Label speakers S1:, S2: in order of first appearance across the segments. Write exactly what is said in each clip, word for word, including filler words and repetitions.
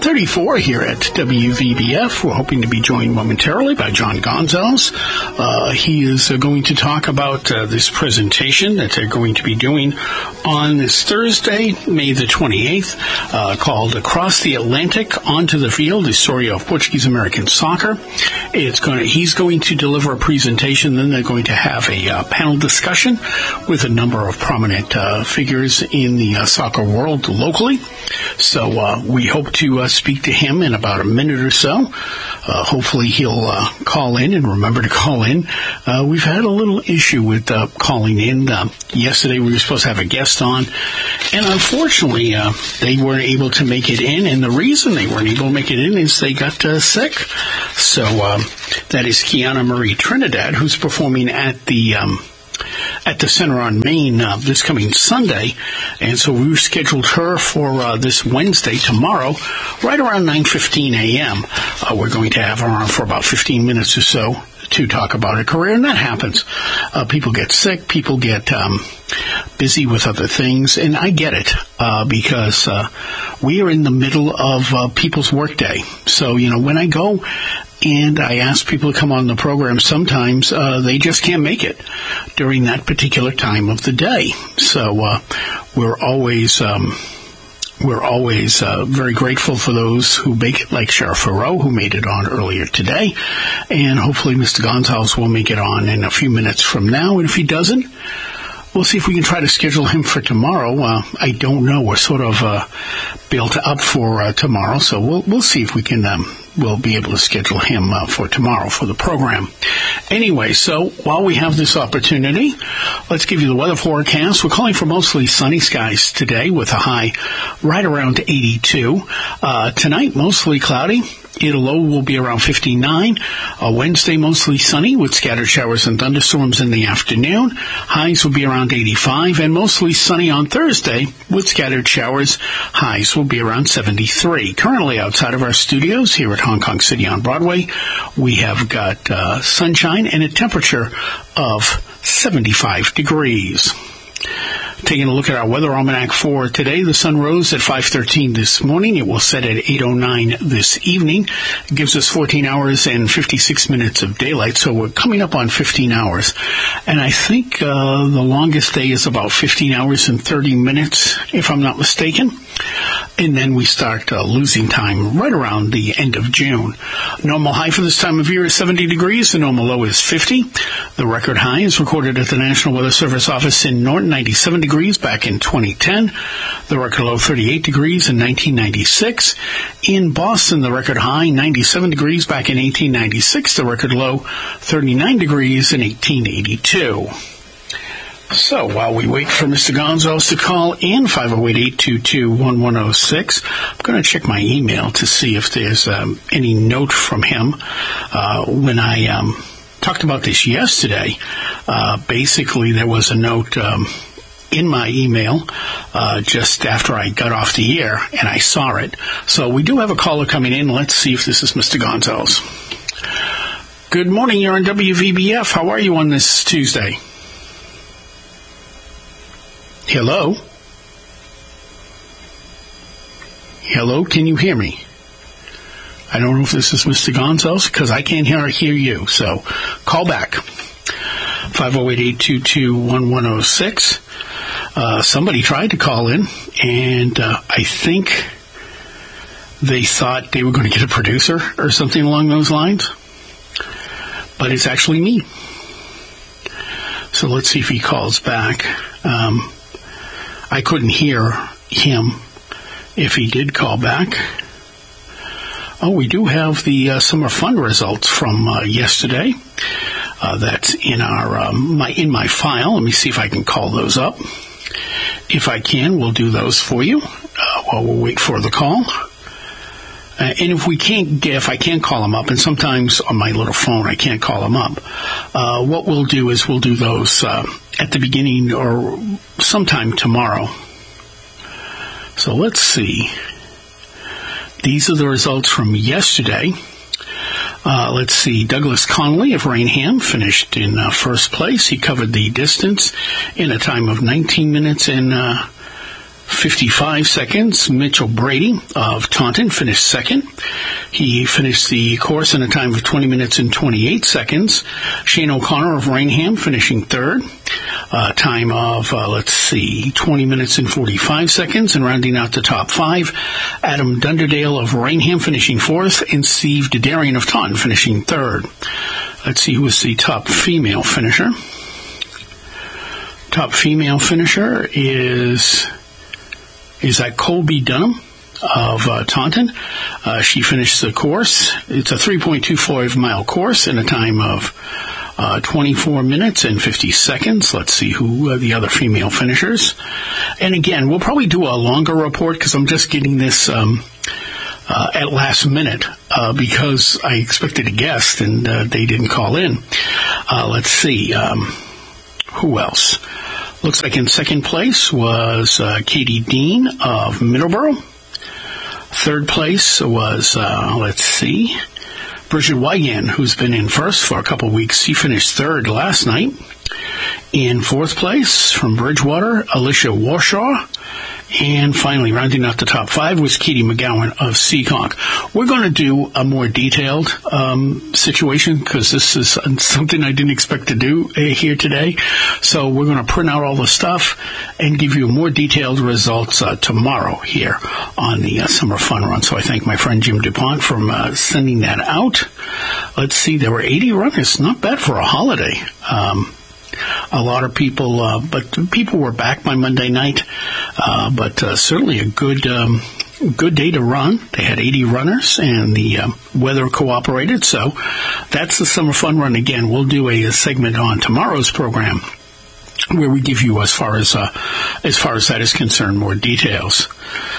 S1: thirty-four here at W V B F. We're hoping to be joined momentarily by John Gonzalez. Uh, he is uh, going to talk about uh, this presentation that they're going to be doing on this Thursday, May the twenty-eighth, uh, called Across the Atlantic Onto the Field, the story of Portuguese-American soccer. It's going to, he's going to deliver a presentation, then they're going to have a uh, panel discussion with a number of prominent uh, figures in the uh, soccer world locally. So uh, we hope to uh, speak to him in about a minute or so. Uh, hopefully he'll uh, call in and remember to call in. Uh, we've had a little issue with uh, calling in. Uh, yesterday we were supposed to have a guest on, and unfortunately uh, they weren't able to make it in, and the reason they weren't able to make it in is they got uh, sick. So um, that is Kiana Marie Trinidad, who's performing at the... Um, at the Center on Main uh, this coming Sunday, and so we scheduled her for uh, this Wednesday, tomorrow, right around nine fifteen a.m. Uh, we're going to have her on for about fifteen minutes or so to talk about her career, and that happens. Uh, people get sick, people get um, busy with other things, and I get it, uh, because uh, we are in the middle of uh, people's workday. So, you know, when I go and I ask people to come on the program, sometimes uh, they just can't make it during that particular time of the day. So uh, we're always um, we're always uh, very grateful for those who make it, like Sheriff Farrow, who made it on earlier today. And hopefully Mister Gonzalez will make it on in a few minutes from now. And if he doesn't, we'll see if we can try to schedule him for tomorrow. Uh, I don't know. We're sort of uh, built up for uh, tomorrow, so we'll we'll see if we can um, we'll be able to schedule him uh, for tomorrow for the program. Anyway, so while we have this opportunity, let's give you the weather forecast. We're calling for mostly sunny skies today with a high right around eighty-two. Uh, tonight, mostly cloudy. The low will be around fifty-nine. Uh, Wednesday, mostly sunny with scattered showers and thunderstorms in the afternoon. Highs will be around eighty-five, and mostly sunny on Thursday with scattered showers. Highs will be around seventy-three. Currently outside of our studios here at Hong Kong City on Broadway, we have got uh, sunshine and a temperature of seventy-five degrees. Taking a look at our weather almanac for today, the sun rose at five thirteen this morning. It will set at eight oh nine this evening. It gives us fourteen hours and fifty-six minutes of daylight, so we're coming up on fifteen hours. And I think uh, the longest day is about fifteen hours and thirty minutes, if I'm not mistaken. And then we start uh, losing time right around the end of June. Normal high for this time of year is seventy degrees. The normal low is fifty. The record high is recorded at the National Weather Service office in Norton, ninety-seven degrees back in twenty ten. The record low, thirty-eight degrees in nineteen ninety-six. In Boston, the record high, ninety-seven degrees back in eighteen ninety-six. The record low, thirty-nine degrees in eighteen eighty-two. So while we wait for Mister Gonzalez to call in, five oh eight, eight two two, one one oh six, I'm going to check my email to see if there's um, any note from him. Uh, when I um, talked about this yesterday, uh, basically there was a note um, in my email uh, just after I got off the air, and I saw it. So we do have a caller coming in. Let's see if this is Mister Gonzalez. Good morning. You're on W V B F. How are you on this Tuesday? Hello? Hello, can you hear me? I don't know if this is Mister Gonzalez, because I can't hear, hear you, so call back. five oh eight, eight two two, one one oh six. Uh, somebody tried to call in, and uh, I think they thought they were going to get a producer or something along those lines, but it's actually me. So let's see if he calls back. Um... I couldn't hear him if he did call back. Oh, we do have the uh, summer fund results from uh, yesterday. Uh, that's in our um, my in my file. Let me see if I can call those up. If I can, we'll do those for you uh, while we'll wait for the call. Uh, and if we can't get, if I can't call them up, and sometimes on my little phone I can't call them up, uh, what we'll do is we'll do those uh, at the beginning or sometime tomorrow. So let's see. These are the results from yesterday. Uh, let's see. Douglas Connolly of Rainham finished in uh, first place. He covered the distance in a time of nineteen minutes and uh, fifty-five seconds. Mitchell Brady of Taunton finished second. He finished the course in a time of twenty minutes and twenty-eight seconds. Shane O'Connor of Rainham finishing third. Uh, time of, uh, let's see, twenty minutes and forty-five seconds. And rounding out the top five, Adam Dunderdale of Rainham finishing fourth, and Steve Dedarian of Taunton finishing third. Let's see who was the top female finisher. Top female finisher is is that Colby Dunham of uh, Taunton. Uh, she finished the course. It's a three point two five mile course in a time of uh, twenty-four minutes and fifty seconds. Let's see who uh, the other female finishers. And again, we'll probably do a longer report because I'm just getting this um, uh, at last minute uh, because I expected a guest and uh, they didn't call in. Uh, let's see. Um, who else? Looks like in second place was uh, Katie Dean of Middleborough. Third place was, uh, let's see, Bridget Wigan, who's been in first for a couple weeks. She finished third last night. In fourth place from Bridgewater, Alicia Warshaw. And finally, rounding out the top five was Katie McGowan of Seekonk. We're going to do a more detailed um, situation because this is something I didn't expect to do uh, here today. So we're going to print out all the stuff and give you more detailed results uh, tomorrow here on the uh, Summer Fun Run. So I thank my friend Jim DuPont for uh, sending that out. Let's see, there were eighty runners. Not bad for a holiday. Um A lot of people, uh, but people were back by Monday night. Uh, but uh, certainly a good, um, good day to run. They had eighty runners, and the uh, weather cooperated. So that's the Summer Fun Run. Again, we'll do a, a segment on tomorrow's program where we give you, as far as uh, as far as that is concerned, more details.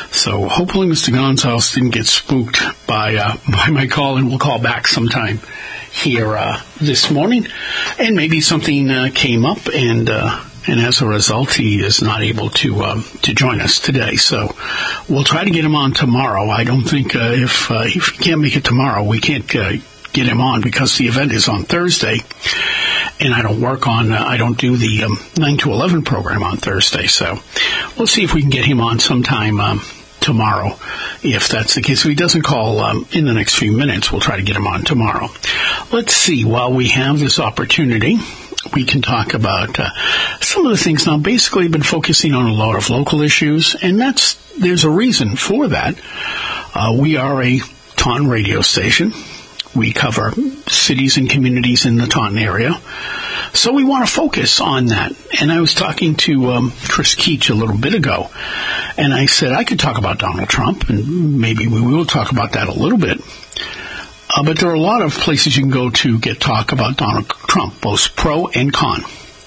S1: So hopefully, Mister Gonzalez didn't get spooked by uh, by my call, and we'll call back sometime here uh, this morning, and maybe something uh, came up, and uh, and as a result, he is not able to um, to join us today. So we'll try to get him on tomorrow. I don't think uh, if uh, if he can't make it tomorrow, we can't uh, get him on because the event is on Thursday, and I don't work on uh, I don't do the um, nine to eleven program on Thursday. So we'll see if we can get him on sometime Um, tomorrow, if that's the case. If he doesn't call um, in the next few minutes, we'll try to get him on tomorrow. Let's see, while we have this opportunity, we can talk about uh, some of the things. Now, basically, I've been focusing on a lot of local issues, and that's there's a reason for that. Uh, we are a Taunton radio station. We cover cities and communities in the Taunton area. So we want to focus on that. And I was talking to um, Chris Keach a little bit ago, and I said I could talk about Donald Trump, and maybe we will talk about that a little bit. Uh, but there are a lot of places you can go to get talk about Donald Trump, both pro and con.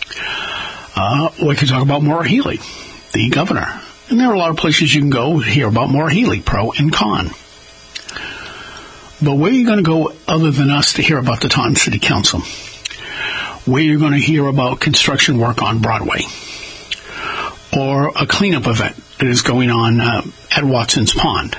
S1: Uh, we could talk about Maura Healey, the governor. And there are a lot of places you can go hear about Maura Healey, pro and con. But where are you going to go other than us to hear about the Taunton City Council? Where you're going to hear about construction work on Broadway, or a cleanup event that is going on uh, at Watson's Pond,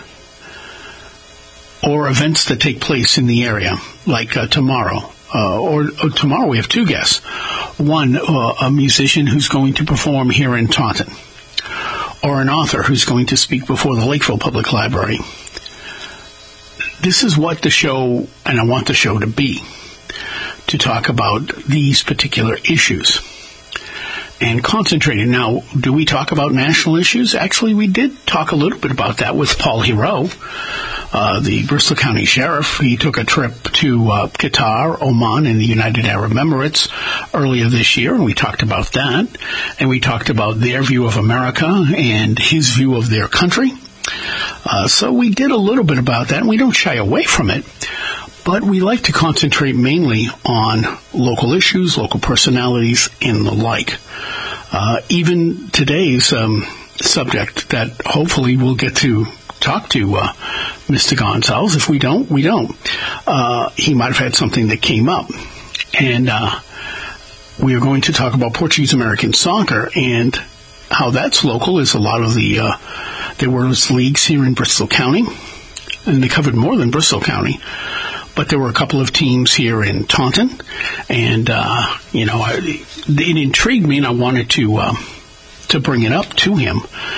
S1: or events that take place in the area, like uh, tomorrow. Uh, or, or tomorrow we have two guests. One, uh, a musician who's going to perform here in Taunton, or an author who's going to speak before the Lakeville Public Library. This is what the show, and I want the show to be, to talk about these particular issues and concentrating. Now, do we talk about national issues? Actually, we did talk a little bit about that with Paul Hero, uh, the Bristol County Sheriff. He took a trip to uh, Qatar, Oman, and the United Arab Emirates earlier this year, and we talked about that. And we talked about their view of America and his view of their country. Uh, so we did a little bit about that, and we don't shy away from it. But we like to concentrate mainly on local issues, local personalities, and the like. Uh, even today's um, subject that hopefully we'll get to talk to uh, Mister Gonzalez. If we don't, we don't. Uh, he might have had something that came up. And uh, we are going to talk about Portuguese-American soccer and how that's local. Is a lot of the, uh, there were leagues here in Bristol County, and they covered more than Bristol County. But there were a couple of teams here in Taunton, and, uh, you know, I, it intrigued me, and I wanted to uh, to bring it up to him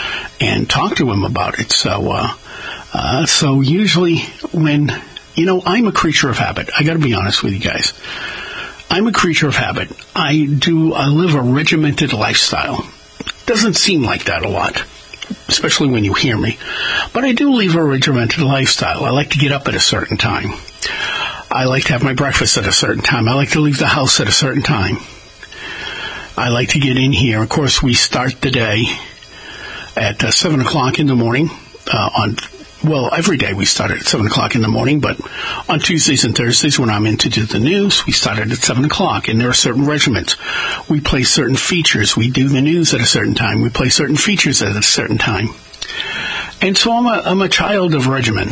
S1: and talk to him about it. So, uh, uh, so usually when, you know, I'm a creature of habit. I got to be honest with you guys. I'm a creature of habit. I do, I live a regimented lifestyle. Doesn't seem like that a lot, especially when you hear me. But I do live a regimented lifestyle. I like to get up at a certain time. I like to have my breakfast at a certain time. I like to leave the house at a certain time. I like to get in here. Of course, we start the day at uh, seven o'clock in the morning uh, on Well, every day we start at seven o'clock in the morning, but on Tuesdays and Thursdays when I'm in to do the news, we started at seven o'clock, and there are certain regiments. We play certain features. We do the news at a certain time. We play certain features at a certain time. And so I'm a, I'm a child of regimen.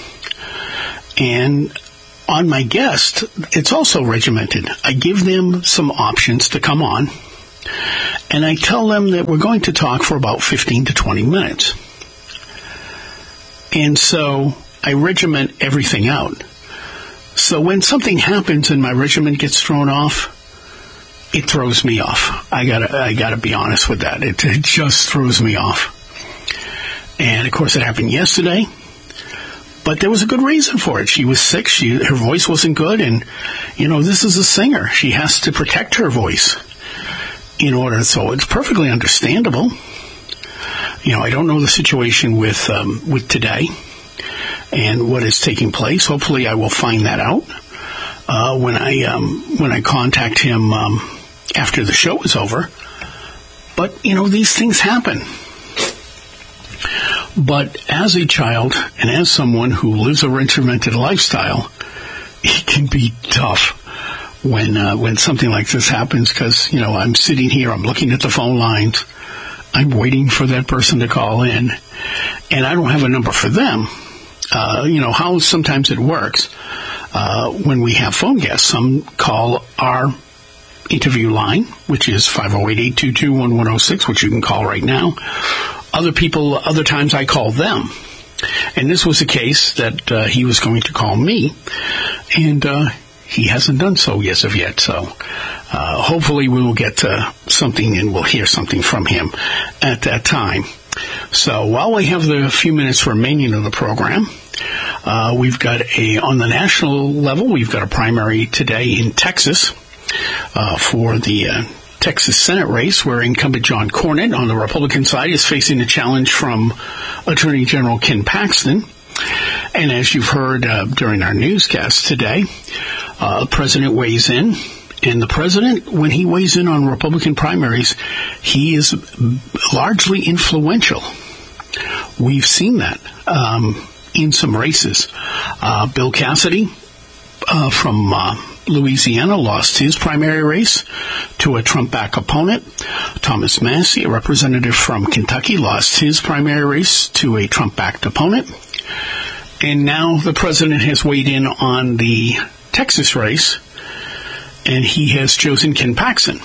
S1: And on my guest, it's also regimented. I give them some options to come on, and I tell them that we're going to talk for about fifteen to twenty minutes. And so I regiment everything out. So when something happens and my regiment gets thrown off, it throws me off. I gotta, I gotta be honest with that. It, it just throws me off. And of course, it happened yesterday. But there was a good reason for it. She was sick. She, her voice wasn't good, and you know, this is a singer. She has to protect her voice in order. So it's perfectly understandable. You know, I don't know the situation with um, with today and what is taking place. Hopefully, I will find that out uh, when I um, when I contact him um, after the show is over. But you know, these things happen. But as a child and as someone who lives a regimented lifestyle, it can be tough when uh, when something like this happens, because you know, I'm sitting here, I'm looking at the phone lines. I'm waiting for that person to call in, and I don't have a number for them. Uh, you know, how sometimes it works uh, when we have phone guests. Some call our interview line, which is five oh eight, eight two two, one one oh six, which you can call right now. Other people, other times I call them. And this was a case that uh, he was going to call me, and uh, he hasn't done so as of yet. So uh, hopefully we will get uh, something and we'll hear something from him at that time. So while we have the few minutes remaining of the program, uh, we've got a, on the national level, we've got a primary today in Texas uh, for the uh, Texas Senate race, where incumbent John Cornyn on the Republican side is facing a challenge from Attorney General Ken Paxton. And as you've heard uh, during our newscast today, uh, the president weighs in. And the president, when he weighs in on Republican primaries, he is largely influential. We've seen that um, in some races. Uh, Bill Cassidy uh, from uh, Louisiana lost his primary race to a Trump-backed opponent. Thomas Massie, a representative from Kentucky, lost his primary race to a Trump-backed opponent. And now the president has weighed in on the Texas race, and he has chosen Ken Paxton.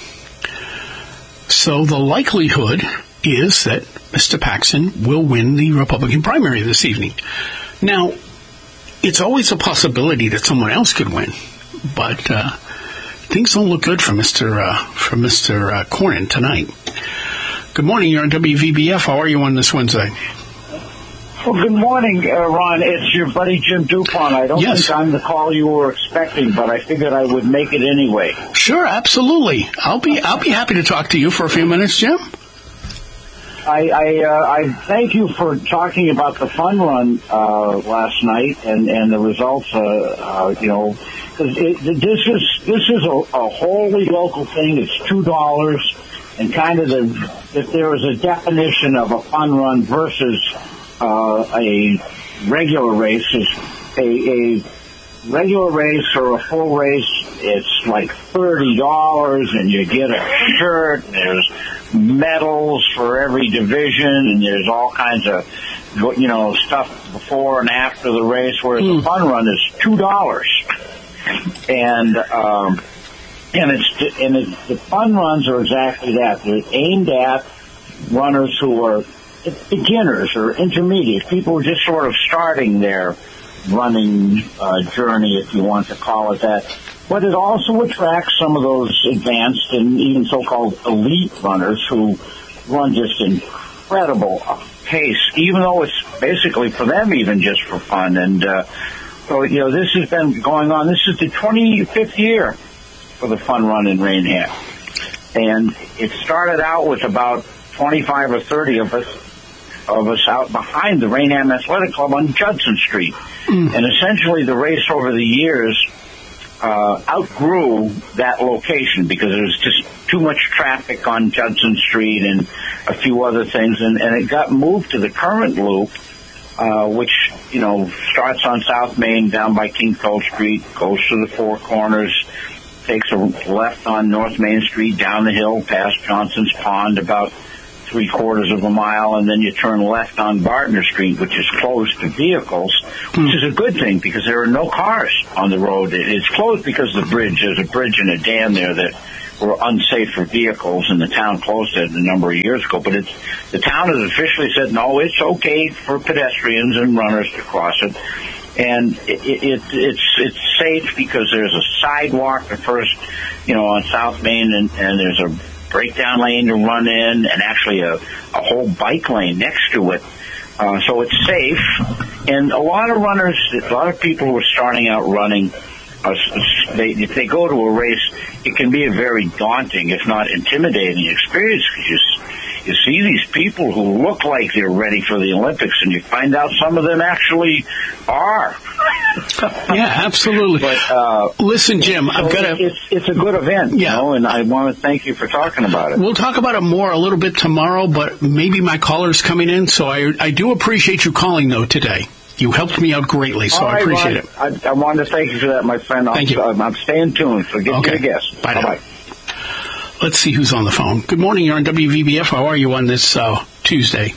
S1: So the likelihood is that Mister Paxton will win the Republican primary this evening. Now, it's always a possibility that someone else could win, but uh, things don't look good for Mister Uh, for Mister Uh, Cornyn tonight. Good morning. You're on W V B F. How are you on this Wednesday?
S2: Well, good morning, uh, Ron. It's your buddy Jim Dupont. I don't
S1: yes.
S2: think I'm the call you were expecting, but I figured I would make it anyway.
S1: Sure, absolutely. I'll be I'll be happy to talk to you for a few minutes, Jim.
S2: I I, uh, I thank you for talking about the fun run uh, last night and, and the results. Uh, uh, you know, because this is this is a, a wholly local thing. It's two dollars, and kind of the if there is a definition of a fun run versus Uh, a regular race, is a, a regular race or a full race, it's like thirty dollars, and you get a shirt, and there's medals for every division, and there's all kinds of, you know, stuff before and after the race, whereas mm. the fun run is two dollars. And, um, and it's, and it, the fun runs are exactly that. They're aimed at runners who are beginners or intermediate, people who are just sort of starting their running uh, journey, if you want to call it that. But it also attracts some of those advanced and even so-called elite runners who run just incredible pace, even though it's basically for them even just for fun. And uh, so, you know, this has been going on. This is the twenty-fifth year for the Fun Run in Raynham. And it started out with about twenty-five or thirty of us of us out behind the Raynham Athletic Club on Judson Street. Mm. And essentially the race over the years uh, outgrew that location because there was just too much traffic on Judson Street and a few other things. And, and it got moved to the current loop, uh, which, you know, starts on South Main down by King Cole Street, goes to the Four Corners, takes a left on North Main Street, down the hill past Johnson's Pond, about three quarters of a mile, and then you turn left on Bartner Street, which is closed to vehicles, which is a good thing because there are no cars on the road. It's closed because of the bridge. There's a bridge and a dam there that were unsafe for vehicles, and the town closed it a number of years ago. But it's the town has officially said, no, it's okay for pedestrians and runners to cross it. And it, it, it's it's safe because there's a sidewalk at first, you know, on South Main, and, and there's a breakdown lane to run in, and actually a, a whole bike lane next to it. Uh, so it's safe. And a lot of runners, a lot of people who are starting out running, uh, they, if they go to a race, it can be a very daunting, if not intimidating experience, because you, you see these people who look like they're ready for the Olympics, and you find out some of them actually are.
S1: Yeah, absolutely.
S2: But, uh,
S1: Listen, Jim,
S2: so
S1: I've got to...
S2: It's, it's a good event, yeah. you know, and I want to thank you for talking about it.
S1: We'll talk about it more a little bit tomorrow, but maybe my caller's coming in, so I, I do appreciate you calling, though, today. You helped me out greatly, so
S2: right,
S1: I appreciate
S2: Ron,
S1: it.
S2: I, I wanted to thank you for that, my friend. I'm,
S1: thank you.
S2: I'm, I'm staying tuned, so get
S1: okay.
S2: to the guest.
S1: Bye
S2: Bye-bye.
S1: Let's see who's on the phone. Good morning, you're on W V B F. How are you on this uh, Tuesday?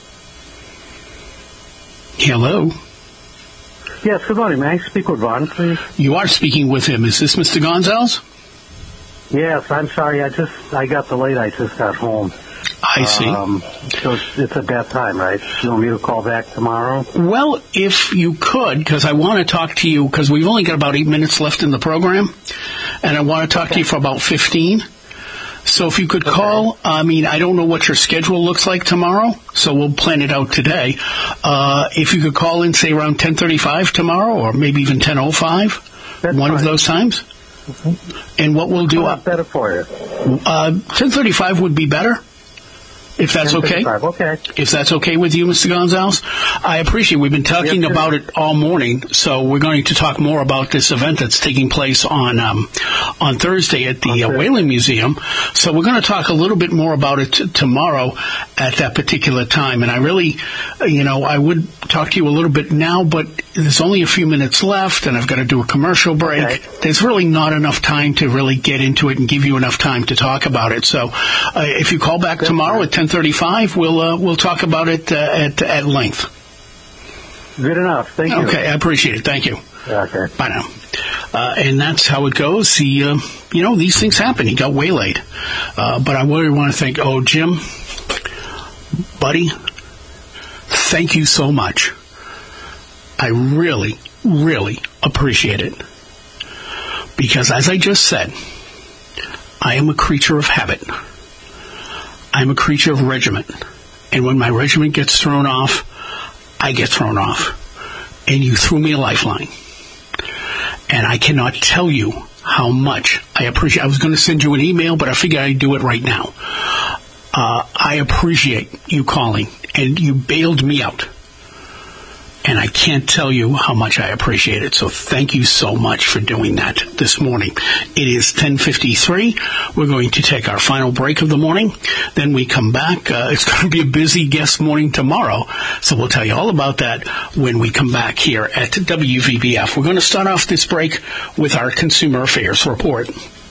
S1: Hello?
S3: Yes, good morning. May I speak with Ron, please?
S1: You are speaking with him. Is this Mister Gonzalez?
S3: Yes, I'm sorry. I just I got delayed. I just got home.
S1: I see.
S3: Um, so it's, it's a bad time, right? You want me to call back tomorrow?
S1: Well, if you could, because I want to talk to you, because we've only got about eight minutes left in the program, and I want to talk okay. to you for about fifteen. So if you could call, okay. I mean, I don't know what your schedule looks like tomorrow, so we'll plan it out today. Uh, if you could call in, say, around ten thirty-five tomorrow, or maybe even ten oh five, one
S3: fine.
S1: of those times. Mm-hmm. And what we'll do...
S3: What's better for you?
S1: Uh, ten thirty-five would be better. If that's okay.
S3: Okay.
S1: If that's okay with you, Mister Gonzalez. I appreciate it. We've been talking
S3: yes,
S1: about it all morning, so we're going to talk more about this event that's taking place on um, on Thursday at the okay. uh, Whaling Museum. So we're going to talk a little bit more about it t- tomorrow at that particular time. And I really, you know, I would talk to you a little bit now, but there's only a few minutes left, and I've got to do a commercial break. Okay. There's really not enough time to really get into it and give you enough time to talk about it. So uh, if you call back tomorrow at ten thirty-five, we'll uh, we'll talk about it uh, at at length.
S3: Good enough. Thank you.
S1: Okay, I appreciate it. Thank you.
S3: Okay.
S1: Bye now. Uh, and that's how it goes. He, uh, you know, these things happen. He got waylaid. Uh, but I really want to thank, oh, Jim, buddy, thank you so much. I really, really appreciate it. Because as I just said, I am a creature of habit. I'm a creature of regiment. And when my regiment gets thrown off, I get thrown off. And you threw me a lifeline. And I cannot tell you how much I appreciate. I was going to send you an email, but I figured I'd do it right now. Uh, I appreciate you calling, and you bailed me out. And I can't tell you how much I appreciate it. So thank you so much for doing that this morning. It is ten fifty-three. We're going to take our final break of the morning. Then we come back. Uh, it's going to be a busy guest morning tomorrow. So we'll tell you all about that when we come back here at W V B F. We're going to start off this break with our Consumer Affairs Report.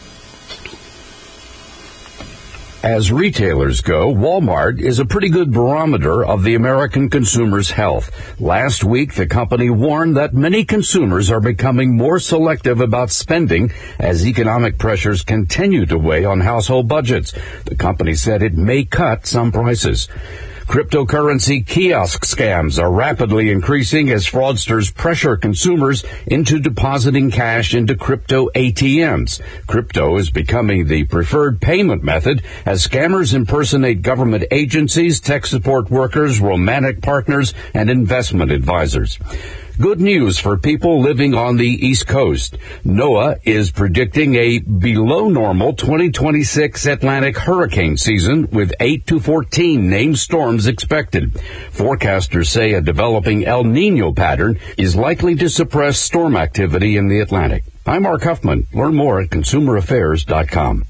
S4: As retailers go, Walmart is a pretty good barometer of the American consumer's health. Last week, the company warned that many consumers are becoming more selective about spending as economic pressures continue to weigh on household budgets. The company said it may cut some prices. Cryptocurrency kiosk scams are rapidly increasing as fraudsters pressure consumers into depositing cash into crypto A T Ms. Crypto is becoming the preferred payment method as scammers impersonate government agencies, tech support workers, romantic partners, and investment advisors. Good news for people living on the East Coast. NOAA is predicting a below normal twenty twenty-six Atlantic hurricane season with eight to fourteen named storms expected. Forecasters say a developing El Nino pattern is likely to suppress storm activity in the Atlantic. I'm Mark Huffman. Learn more at consumer affairs dot com.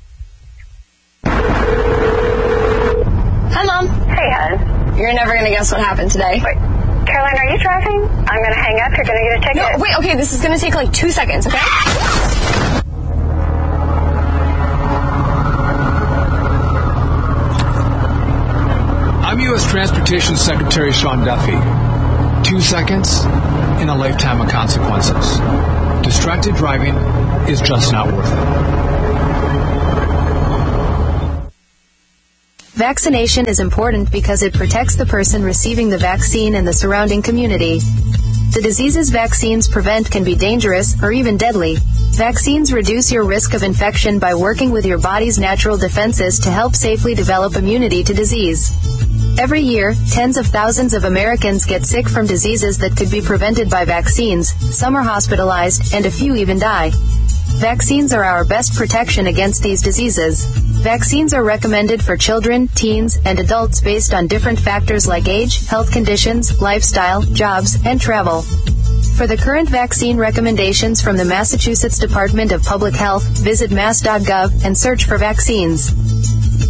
S5: Hi, Mom.
S6: Hey, hon.
S5: You're never going to guess what happened today.
S6: Wait. Caroline, are you driving? I'm going to hang up. You're going to get a ticket.
S5: No, wait, okay, this is going to take like two seconds, okay?
S7: I'm U S Transportation Secretary Sean Duffy. Two seconds and a lifetime of consequences. Distracted driving is just not worth it.
S8: Vaccination is important because it protects the person receiving the vaccine and the surrounding community. The diseases vaccines prevent can be dangerous or even deadly. Vaccines reduce your risk of infection by working with your body's natural defenses to help safely develop immunity to disease. Every year, tens of thousands of Americans get sick from diseases that could be prevented by vaccines, some are hospitalized, and a few even die. Vaccines are our best protection against these diseases. Vaccines are recommended for children, teens, and adults based on different factors like age, health conditions, lifestyle, jobs, and travel. For the current vaccine recommendations from the Massachusetts Department of Public Health, visit mass dot gov and search for vaccines.